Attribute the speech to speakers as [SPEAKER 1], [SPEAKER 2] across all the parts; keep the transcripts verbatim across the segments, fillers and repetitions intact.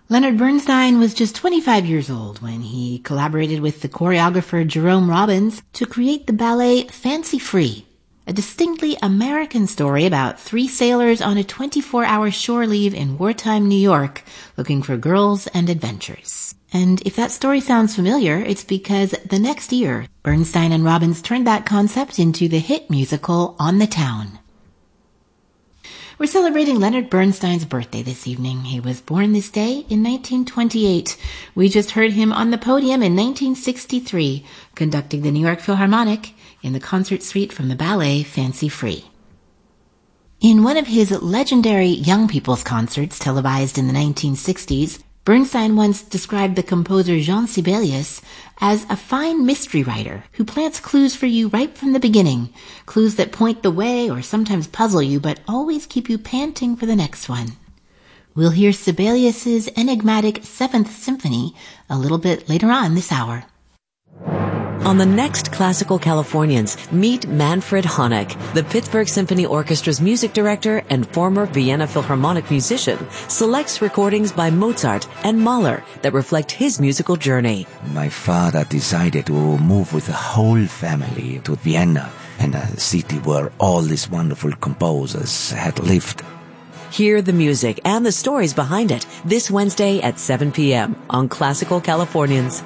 [SPEAKER 1] Leonard Bernstein was just twenty-five years old when he collaborated with the choreographer Jerome Robbins to create the ballet Fancy Free, a distinctly American story about three sailors on a twenty-four hour shore leave in wartime New York looking for girls and adventures. And if that story sounds familiar, it's because the next year, Bernstein and Robbins turned that concept into the hit musical On the Town. We're celebrating Leonard Bernstein's birthday this evening. He was born this day in nineteen twenty-eight. We just heard him on the podium in nineteen sixty-three, conducting the New York Philharmonic in the concert suite from the ballet Fancy Free. In one of his legendary young people's concerts televised in the nineteen sixties, Bernstein once described the composer Jean Sibelius as a fine mystery writer who plants clues for you right from the beginning, clues that point the way or sometimes puzzle you but always keep you panting for the next one. We'll hear Sibelius's enigmatic Seventh Symphony a little bit later on this hour.
[SPEAKER 2] On the next Classical Californians, meet Manfred Honeck, the Pittsburgh Symphony Orchestra's music director and former Vienna Philharmonic musician, selects recordings by Mozart and Mahler that reflect his musical journey.
[SPEAKER 3] My father decided to move with the whole family to Vienna, and a city where all these wonderful composers had lived.
[SPEAKER 2] Hear the music and the stories behind it this Wednesday at seven p.m. on Classical Californians.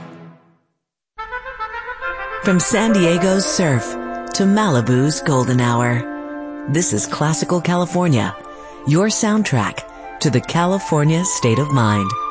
[SPEAKER 2] From San Diego's surf to Malibu's golden hour, this is Classical California, your soundtrack to the California state of mind.